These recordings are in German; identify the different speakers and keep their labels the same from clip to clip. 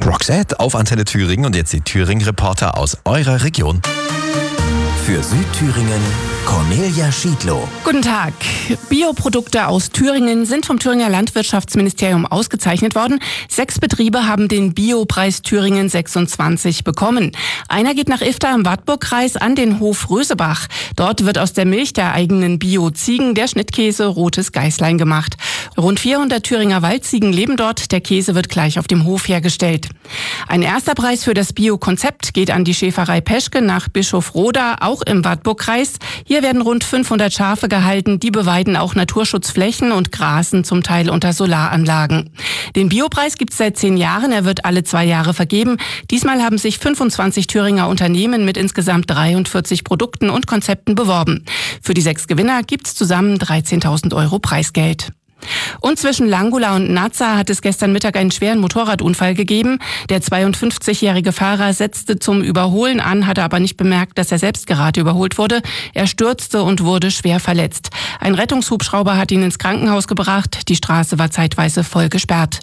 Speaker 1: Roxette auf Antenne Thüringen und jetzt die Thüringen-Reporter aus eurer Region.
Speaker 2: Für Südthüringen Cornelia Schiedlow.
Speaker 3: Guten Tag. Bioprodukte aus Thüringen sind vom Thüringer Landwirtschaftsministerium ausgezeichnet worden. 6 Betriebe haben den Biopreis Thüringen 26 bekommen. Einer geht nach Ifta im Wartburgkreis an den Hof Rösebach. Dort wird aus der Milch der eigenen Bio-Ziegen der Schnittkäse Rotes Geißlein gemacht. Rund 400 Thüringer Waldziegen leben dort. Der Käse wird gleich auf dem Hof hergestellt. Ein erster Preis für das Bio-Konzept geht an die Schäferei Peschke nach Bischofroda, auch im Wartburgkreis. Hier werden rund 500 Schafe gehalten, die beweiden auch Naturschutzflächen und grasen zum Teil unter Solaranlagen. Den Biopreis gibt es seit 10 Jahren, er wird alle 2 Jahre vergeben. Diesmal haben sich 25 Thüringer Unternehmen mit insgesamt 43 Produkten und Konzepten beworben. Für die 6 Gewinner gibt es zusammen 13.000 € Preisgeld. Und zwischen Langula und Nazza hat es gestern Mittag einen schweren Motorradunfall gegeben. Der 52-jährige Fahrer setzte zum Überholen an, hatte aber nicht bemerkt, dass er selbst gerade überholt wurde. Er stürzte und wurde schwer verletzt. Ein Rettungshubschrauber hat ihn ins Krankenhaus gebracht. Die Straße war zeitweise voll gesperrt.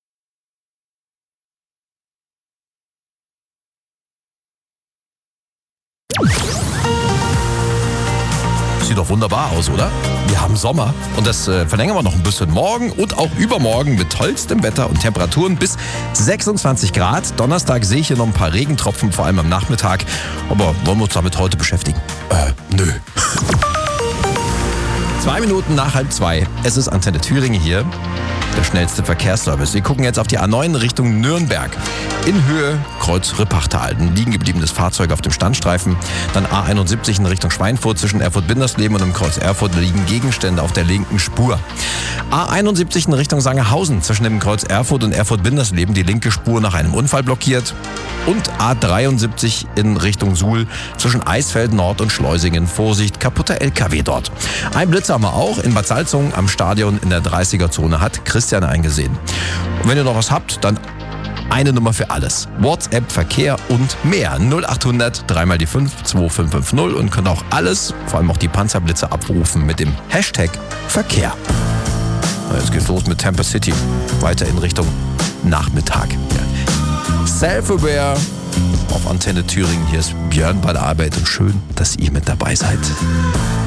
Speaker 1: Sieht doch wunderbar aus, oder? Wir haben Sommer und das verlängern wir noch ein bisschen morgen und auch übermorgen mit tollstem Wetter und Temperaturen bis 26 Grad. Donnerstag sehe ich hier noch ein paar Regentropfen, vor allem am Nachmittag. Aber wollen wir uns damit heute beschäftigen? Nö. 2 Minuten nach 1:30. Es ist Antenne Thüringen hier. Der schnellste Verkehrsservice. Wir gucken jetzt auf die A9 Richtung Nürnberg. In Höhe Kreuz Rippachtal. Ein liegen gebliebenes Fahrzeug auf dem Standstreifen. Dann A71 in Richtung Schweinfurt. Zwischen Erfurt-Bindersleben und dem Kreuz Erfurt liegen Gegenstände auf der linken Spur. A71 in Richtung Sangerhausen. Zwischen dem Kreuz Erfurt und Erfurt-Bindersleben die linke Spur nach einem Unfall blockiert. Und A73 in Richtung Suhl. Zwischen Eisfeld Nord und Schleusingen. Vorsicht, kaputter LKW dort. Ein Blitz haben wir auch in Bad Salzungen am Stadion in der 30er-Zone hat Christian eingesehen. Und wenn ihr noch was habt, dann eine Nummer für alles. WhatsApp, Verkehr und mehr. 0800 3 die 5 2550 und könnt auch alles, vor allem auch die Panzerblitze abrufen mit dem Hashtag Verkehr. Jetzt geht's los mit Tampa City. Weiter in Richtung Nachmittag. Self-Aware auf Antenne Thüringen. Hier ist Björn bei der Arbeit und schön, dass ihr mit dabei seid.